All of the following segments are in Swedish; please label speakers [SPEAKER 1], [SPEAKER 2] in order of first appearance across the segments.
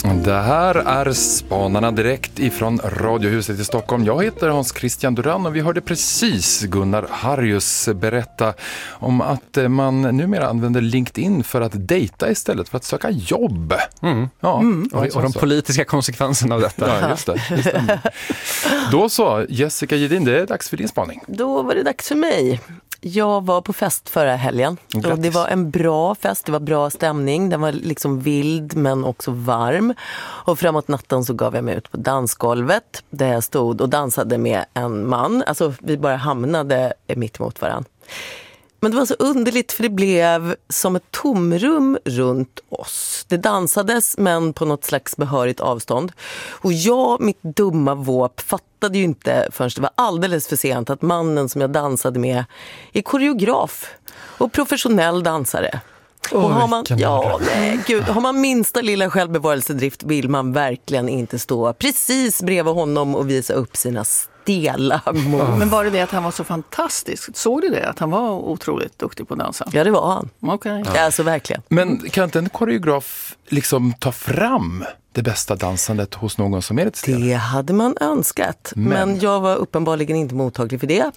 [SPEAKER 1] Det här är Spanarna direkt ifrån Radiohuset i Stockholm. Jag heter Hans Christian Duran och vi hörde precis Gunnar Harrius berätta om att man numera använder LinkedIn för att dejta istället för att söka jobb.
[SPEAKER 2] Och de politiska konsekvenserna av detta.
[SPEAKER 1] Ja, just det. Då så, Jessica Gedin, det är dags för din spaning.
[SPEAKER 3] Då var det dags för mig. Jag var på fest förra helgen och det var en bra fest, det var bra stämning, den var liksom vild men också varm. Och framåt natten så gav jag mig ut på dansgolvet där jag stod och dansade med en man. Alltså vi bara hamnade mitt emot varandra. Men det var så underligt för det blev som ett tomrum runt oss. Det dansades men på något slags behörigt avstånd. Och jag, mitt dumma våp, fattade ju inte förrän det var alldeles för sent att mannen som jag dansade med är koreograf och professionell dansare. Och har man minsta lilla självbevarelsedrift vill man verkligen inte stå precis bredvid honom och visa upp sina stela mål.
[SPEAKER 4] Men var det att han var så fantastisk? Såg du det? Att han var otroligt duktig på att dansa?
[SPEAKER 3] Ja, det var han.
[SPEAKER 4] Okay.
[SPEAKER 3] Ja, alltså verkligen.
[SPEAKER 1] Men kan inte en koreograf liksom ta fram det bästa dansandet hos någon som är ett stel?
[SPEAKER 3] Det hade man önskat. Men jag var uppenbarligen inte mottaglig för det.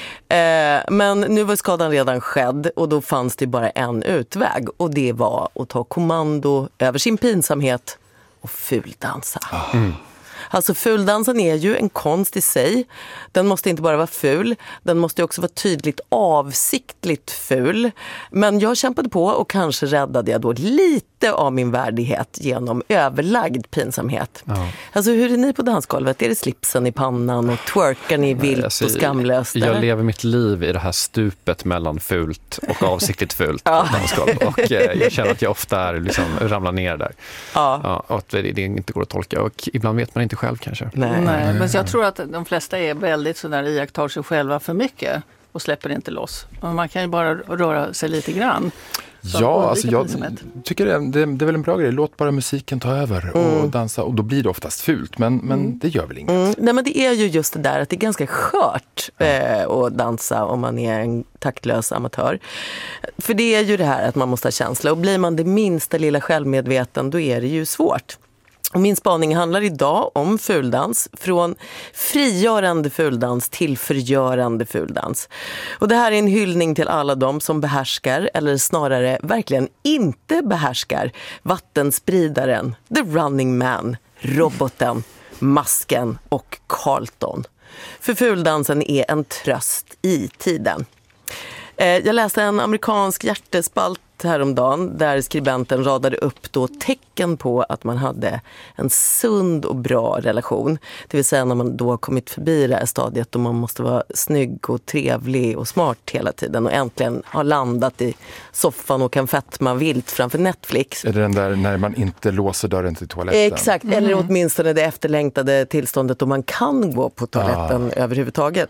[SPEAKER 3] Men nu var skadan redan skedd och då fanns det bara en utväg. Och det var att ta kommando över sin pinsamhet och fuldansa. Alltså fuldansen är ju en konst i sig. Den måste inte bara vara ful. Den måste också vara tydligt avsiktligt ful. Men jag kämpade på och kanske räddade jag då lite av min värdighet genom överlagd pinsamhet. Alltså hur är ni på dansgolvet? Är det slipsen i pannan och twerkar ni vilt och skamlöst?
[SPEAKER 2] Jag lever mitt liv i det här stupet mellan fult och avsiktligt fult på dansgolv. Och jag känner att jag ofta liksom ramlar ner där. Och att det inte går att tolka. Och ibland vet man inte själv kanske.
[SPEAKER 4] Nej, men jag tror att de flesta är väldigt sådär iakttar sig själva för mycket och släpper inte loss. Och man kan ju bara röra sig lite grann.
[SPEAKER 1] Ja, alltså jag tycker det är väl en bra grej. Låt bara musiken ta över och dansa. Och då blir det oftast fult, men det gör väl inget.
[SPEAKER 3] Nej, men det är ju just det där att det är ganska skört att dansa om man är en taktlös amatör. För det är ju det här att man måste ha känsla. Och blir man det minsta lilla självmedveten, då är det ju svårt. Och min spaning handlar idag om fuldans, från frigörande fuldans till förgörande fuldans. Och det här är en hyllning till alla de som behärskar, eller snarare verkligen inte behärskar, vattenspridaren, the running man, roboten, masken och Carlton. För fuldansen är en tröst i tiden. Jag läste en amerikansk hjärtespalt häromdagen där skribenten radade upp då tecken på att man hade en sund och bra relation. Det vill säga när man då har kommit förbi det här stadiet då man måste vara snygg och trevlig och smart hela tiden och äntligen har landat i soffan och kan fetma vilt framför Netflix.
[SPEAKER 1] Är det den där när man inte låser dörren till toaletten?
[SPEAKER 3] Exakt, eller åtminstone det efterlängtade tillståndet då man kan gå på toaletten överhuvudtaget.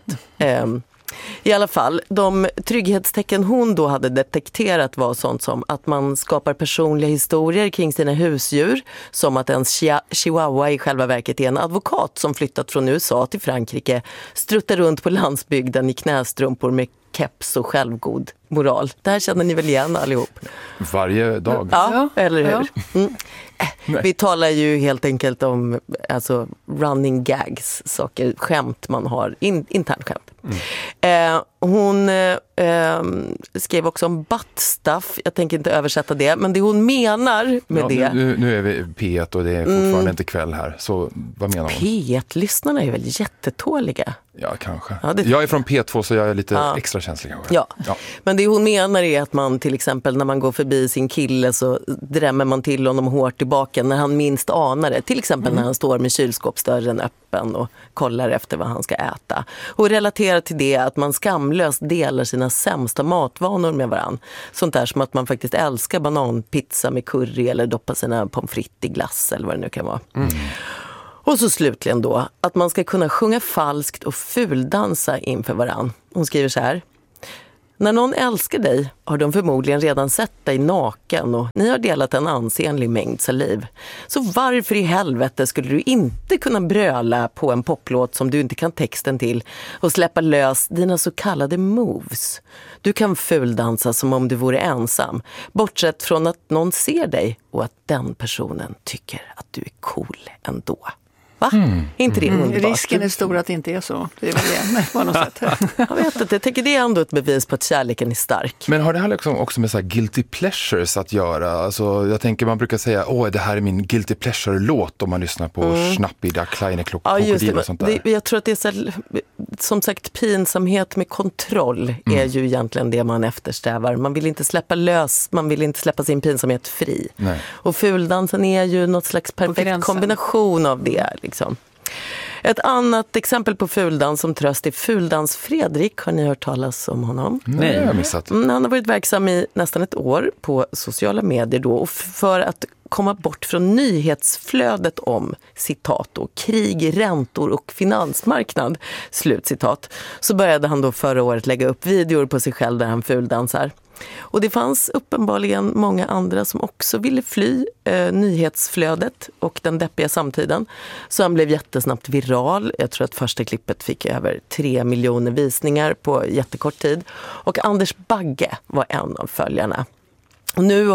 [SPEAKER 3] I alla fall, de trygghetstecken hon då hade detekterat var sånt som att man skapar personliga historier kring sina husdjur, som att en chihuahua i själva verket är en advokat som flyttat från USA till Frankrike, struttar runt på landsbygden i knästrumpor med keps och självgod moral. Det här känner ni väl igen allihop?
[SPEAKER 1] Varje dag.
[SPEAKER 3] Ja, eller hur? Vi talar ju helt enkelt om alltså, running gags, saker, skämt man har, internskämt. Hon skrev också om butt stuff. Jag tänker inte översätta det, men det hon menar med det...
[SPEAKER 1] Nu är vi P1 och det är fortfarande inte kväll här, så vad menar hon?
[SPEAKER 3] P1-lyssnarna är väl jättetåliga?
[SPEAKER 1] Ja, kanske. Jag är från P2 så jag är lite extra känslig kanske.
[SPEAKER 3] Ja, men det hon menar är att man till exempel när man går förbi sin kille så drämmer man till honom hårt i baken när han minst anar det. Till exempel när han står med kylskåpsdörren öppen och kollar efter vad han ska äta. Och relaterar till det att man skamlöst delar sina sämsta matvanor med varann. Sånt där som att man faktiskt älskar bananpizza med curry eller doppar sina pommes frites i glass eller vad det nu kan vara. Och så slutligen då, att man ska kunna sjunga falskt och fuldansa inför varann. Hon skriver så här: När någon älskar dig har de förmodligen redan sett dig naken och ni har delat en ansenlig mängd saliv. Så varför i helvete skulle du inte kunna bröla på en poplåt som du inte kan texten till och släppa lös dina så kallade moves? Du kan fuldansa som om du vore ensam, bortsett från att någon ser dig och att den personen tycker att du är cool ändå. Va? Inte det underbart?
[SPEAKER 4] Risken är stor att det inte är så. Det är väl det på något sätt.
[SPEAKER 3] Jag vet inte, jag tycker det är ändå ett bevis på att kärleken är stark.
[SPEAKER 1] Men har det här liksom också med så här guilty pleasures att göra? Alltså, jag tänker man brukar säga, det här är min guilty pleasure-låt om man lyssnar på Schnappida, Kleine Krokodil och sånt där.
[SPEAKER 3] Jag tror att det är så, som sagt, pinsamhet med kontroll är ju egentligen det man eftersträvar. Man vill inte släppa lös, man vill inte släppa sin pinsamhet fri.
[SPEAKER 1] Nej.
[SPEAKER 3] Och fuldansen är ju något slags perfekt kombination av det. Liksom. Ett annat exempel på fuldans som tröst är Fuldans Fredrik. Har ni hört talas om honom?
[SPEAKER 1] Nej, jag har missat.
[SPEAKER 3] Han har varit verksam i nästan ett år på sociala medier då, och för att komma bort från nyhetsflödet om, citat då, krig, räntor och finansmarknad, slutcitat, så började han då förra året lägga upp videor på sig själv där han fuldansar. Och det fanns uppenbarligen många andra som också ville fly nyhetsflödet och den deppiga samtiden. Så han blev jättesnabbt viral. Jag tror att första klippet fick över 3 miljoner visningar på jättekort tid. Och Anders Bagge var en av följarna. Och nu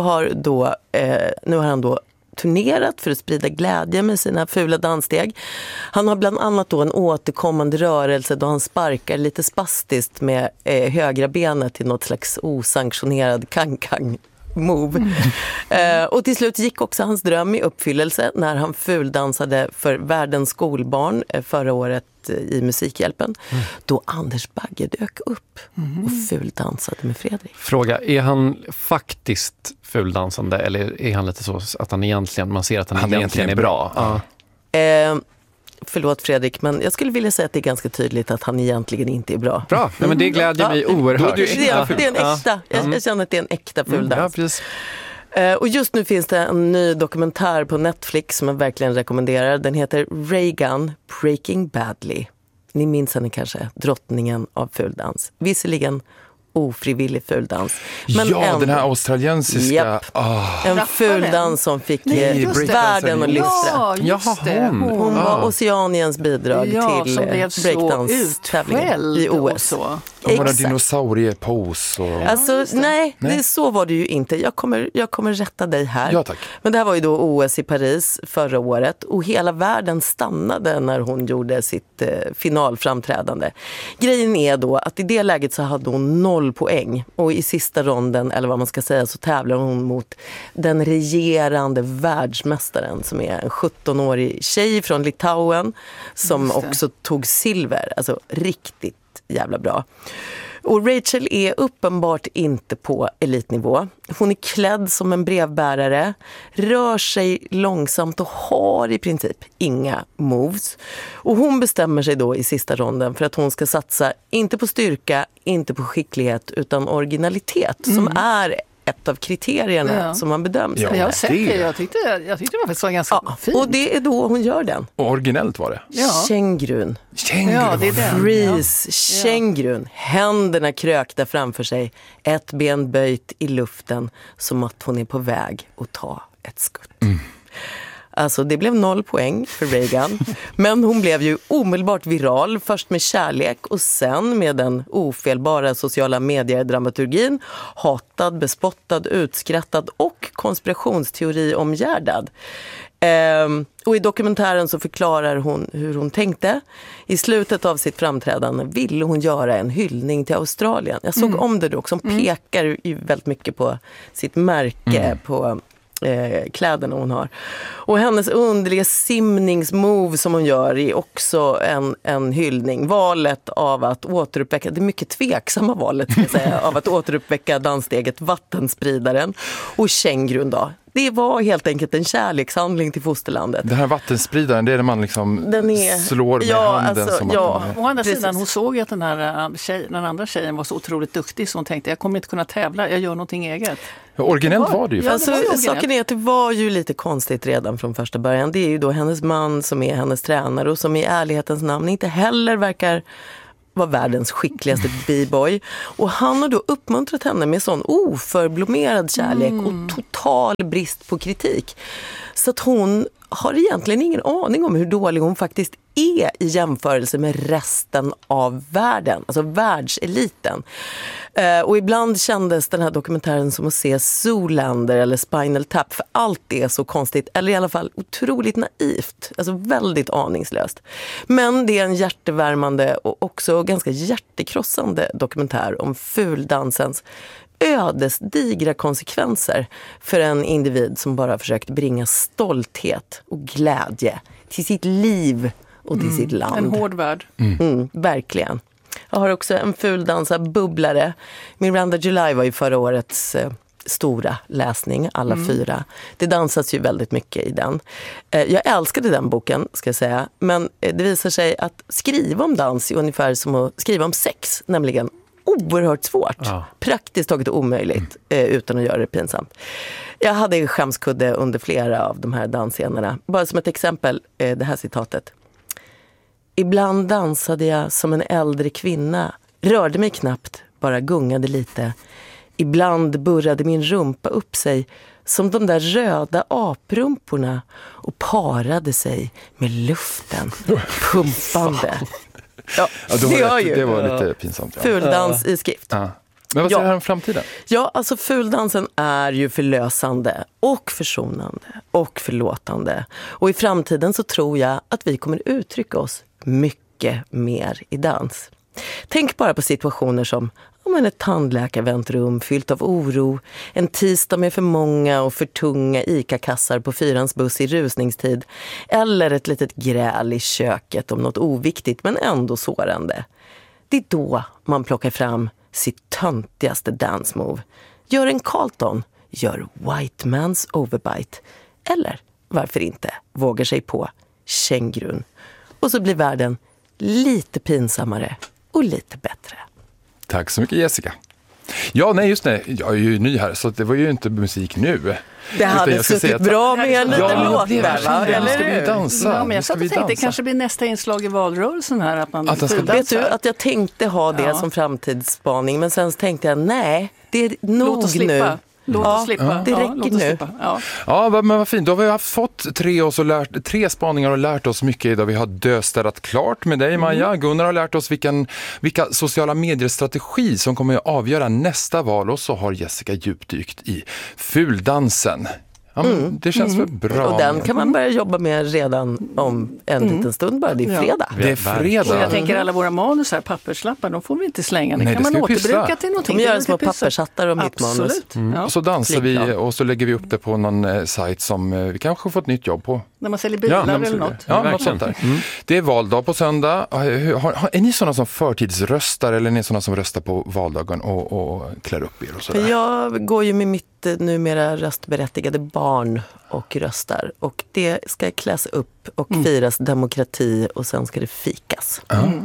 [SPEAKER 3] har han då turnerat för att sprida glädje med sina fula danssteg. Han har bland annat då en återkommande rörelse då han sparkar lite spastiskt med högra benet till något slags osanktionerad kang-kang-move. Och till slut gick också hans dröm i uppfyllelse när han fuldansade för världens skolbarn förra året i Musikhjälpen. Då Anders Bagge dök upp och fuldansade med Fredrik.
[SPEAKER 2] Fråga, är han faktiskt fuldansande eller är han lite så att han egentligen, man ser att han egentligen är bra?
[SPEAKER 1] Ja.
[SPEAKER 3] Förlåt Fredrik, men jag skulle vilja säga att det är ganska tydligt att han egentligen inte är bra.
[SPEAKER 2] Bra, men det glädjer mig oerhört.
[SPEAKER 3] Det är en äkta, jag känner att det är en äkta fuldans. Och just nu finns det en ny dokumentär på Netflix som jag verkligen rekommenderar. Den heter Reagan Breaking Badly. Ni minns henne kanske, drottningen av fuldans. Visserligen ofrivillig fuldans. Men
[SPEAKER 1] den här australiensiska...
[SPEAKER 3] En fuldans som fick världen att lystra. Hon var Oceaniens bidrag till breakdance-tävlingen i OS.
[SPEAKER 1] Hon var en dinosauriepos.
[SPEAKER 3] Alltså, nej, så var det ju inte. Jag kommer rätta dig här.
[SPEAKER 1] Ja, tack.
[SPEAKER 3] Men det här var ju då OS i Paris förra året och hela världen stannade när hon gjorde sitt finalframträdande. Grejen är då att i det läget så hade hon 0 poäng och i sista ronden, eller vad man ska säga, så tävlar hon mot den regerande världsmästaren som är en 17-årig tjej från Litauen som också tog silver. Alltså riktigt jävla bra. Och Rachel är uppenbart inte på elitnivå. Hon är klädd som en brevbärare, rör sig långsamt och har i princip inga moves. Och hon bestämmer sig då i sista ronden för att hon ska satsa inte på styrka, inte på skicklighet utan originalitet som är ett av kriterierna som man bedöms.
[SPEAKER 4] Ja, jag har sett det. Jag tyckte det var faktiskt ganska fint.
[SPEAKER 3] Och det är då hon gör den.
[SPEAKER 1] Och originellt var det.
[SPEAKER 3] Kängurun.
[SPEAKER 4] Ja, det är den.
[SPEAKER 3] Freeze, kängurun. Händerna krökta framför sig. Ett ben böjt i luften som att hon är på väg att ta ett skutt. Alltså det blev 0 poäng för Reagan. Men hon blev ju omedelbart viral. Först med kärlek och sen med den ofelbara sociala mediedramaturgin. Hatad, bespottad, utskrattad och konspirationsteori omgärdad. Och i dokumentären så förklarar hon hur hon tänkte. I slutet av sitt framträdande ville hon göra en hyllning till Australien. Jag såg om det då också. Hon pekar ju väldigt mycket på sitt märke på kläderna hon har. Och hennes underliga simningsmove som hon gör är också en hyllning. Valet av att återuppväcka, det är mycket tveksamma valet ska jag säga, av att återuppväcka danssteget Vattenspridaren och kängurun då. Det var helt enkelt en kärlekshandling till fosterlandet.
[SPEAKER 1] Den här vattenspridaren, det är när man liksom slår med handen.
[SPEAKER 3] Alltså,
[SPEAKER 1] som
[SPEAKER 3] att
[SPEAKER 4] å andra sidan, hon såg ju att den andra tjejen var så otroligt duktig så hon tänkte, jag kommer inte kunna tävla, jag gör någonting eget.
[SPEAKER 1] Ja, originellt var det ju.
[SPEAKER 3] Alltså, saken är att det var ju lite konstigt redan från första början. Det är ju då hennes man som är hennes tränare och som i ärlighetens namn inte heller verkar var världens skickligaste b-boy. Och han har då uppmuntrat henne med sån oförblommerad kärlek och total brist på kritik. Så att hon har egentligen ingen aning om hur dålig hon faktiskt är i jämförelse med resten av världen, alltså världseliten. Och ibland kändes den här dokumentären som att se Zoolander eller Spinal Tap, för allt är så konstigt, eller i alla fall otroligt naivt, alltså väldigt aningslöst. Men det är en hjärtevärmande och också ganska hjärtekrossande dokumentär om fuldansens ödesdigra konsekvenser för en individ som bara försökt bringa stolthet och glädje till sitt liv och till sitt land.
[SPEAKER 4] En hård värld.
[SPEAKER 3] Verkligen. Jag har också en fuldansarbubblare. Miranda July var ju förra årets stora läsning, alla 4. Det dansas ju väldigt mycket i den. Jag älskade den boken, ska jag säga. Men det visar sig att skriva om dans är ungefär som att skriva om sex, nämligen oerhört svårt. Ja. Praktiskt taget omöjligt utan att göra det pinsamt. Jag hade en skämskudde under flera av de här dansscenerna. Bara som ett exempel, det här citatet. Ibland dansade jag som en äldre kvinna. Rörde mig knappt, bara gungade lite. Ibland burrade min rumpa upp sig som de där röda aprumporna och parade sig med luften, pumpande. Ja,
[SPEAKER 1] det var lite pinsamt. Ja.
[SPEAKER 3] Fuldans i skrift.
[SPEAKER 1] Ja. Men vad säger du här om framtiden?
[SPEAKER 3] Ja, alltså fuldansen är ju förlösande och försonande och förlåtande. Och i framtiden så tror jag att vi kommer uttrycka oss mycket mer i dans. Tänk bara på situationer som ett tandläkarväntrum fyllt av oro, en tisdag med för många och för tunga ICA-kassar på 4:ans buss i rusningstid, eller ett litet gräl i köket om något oviktigt men ändå sårande. Det är då man plockar fram sitt töntigaste dance move. Gör en Carlton, gör White Man's Overbite, eller varför inte vågar sig på kängurun. Och så blir världen lite pinsammare och lite bättre.
[SPEAKER 1] Tack så mycket, Jessica. Ja, nej just det. Jag är ju ny här så det var ju inte musik nu.
[SPEAKER 3] Det hade suttit bra med en liten låt där, va?
[SPEAKER 1] Eller ska vi dansa?
[SPEAKER 4] Ja, men jag tänkte det kanske blir nästa inslag i valrörelsen här. Att man
[SPEAKER 3] vet du att jag tänkte ha det som framtidsspaning, men sen tänkte jag nej, det är nog nu.
[SPEAKER 4] Låt oss slippa.
[SPEAKER 3] Det räcker nu.
[SPEAKER 1] Ja, men vad fint. Då har vi fått 3 spaningar och lärt oss mycket idag. Vi har döstädat klart med dig, Maja. Gunnar har lärt oss vilka sociala medier-strategi som kommer att avgöra nästa val. Och så har Jessica djupdykt i fuldansen. Ja, det känns väl bra.
[SPEAKER 3] Och den kan man börja jobba med redan om en liten stund bara. Det är fredag.
[SPEAKER 1] Det är fredag.
[SPEAKER 4] Och jag tänker alla våra manus här, papperslappar, de får vi inte slänga. Det kan man återbruka till någonting.
[SPEAKER 3] De gör små pappershattar om mitt manus.
[SPEAKER 1] Och så dansar vi och så lägger vi upp det på någon sajt som vi kanske får ett nytt jobb på.
[SPEAKER 4] När man säljer bilar eller något.
[SPEAKER 1] Ja, något sånt där. Det är valdag på söndag. Är ni sådana som förtidsröstar eller är ni sådana som röstar på valdagen och klär upp er och sådär?
[SPEAKER 3] Jag går ju med mitt numera röstberättigade barn och röstar. Och det ska kläs upp och firas demokrati och sen ska det fikas.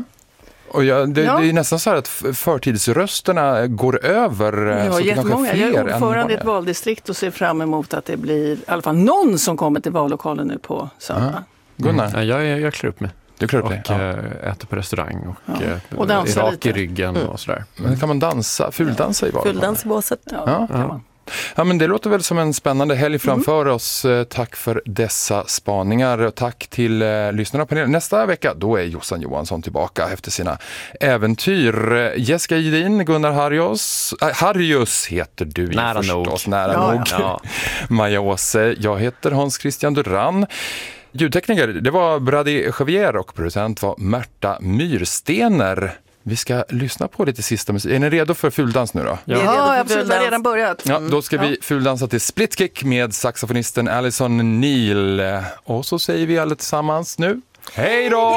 [SPEAKER 1] Och det är nästan så här att förtidsrösterna går över.
[SPEAKER 4] Ja, jättemånga. Jag är ordförande i ett valdistrikt och ser fram emot att det blir i alla fall någon som kommer till vallokalen nu på söndag.
[SPEAKER 1] Gunnar?
[SPEAKER 2] Jag klär upp mig.
[SPEAKER 1] Du klär upp dig?
[SPEAKER 2] Och äter på restaurang och
[SPEAKER 4] dansar
[SPEAKER 2] rak
[SPEAKER 4] lite.
[SPEAKER 2] I ryggen och sådär.
[SPEAKER 1] Men kan man dansa? Fuldansa i vallokalen?
[SPEAKER 3] Fuldans i båset.
[SPEAKER 4] Ja.
[SPEAKER 1] Ja, men det låter väl som en spännande helg framför oss. Tack för dessa spaningar och tack till lyssnarna på panelen. Nästa vecka då är Jossan Johansson tillbaka efter sina äventyr. Jessica Jedin, Gunnar Harjus heter du
[SPEAKER 2] nära
[SPEAKER 1] förstås.
[SPEAKER 2] Nog.
[SPEAKER 1] Nära nog. Ja. Maja Åse, jag heter Hans Christian Duran. Ljudtekniker, det var Brady Javier och producent var Märta Myrstener. Vi ska lyssna på lite sista musik. Är ni redo för fuldans nu då?
[SPEAKER 4] Ja, absolut. Det har redan börjat.
[SPEAKER 1] Ja, då ska vi fuldansa till Splitkick med saxofonisten Alison Neal. Och så säger vi alla tillsammans nu. Hej då!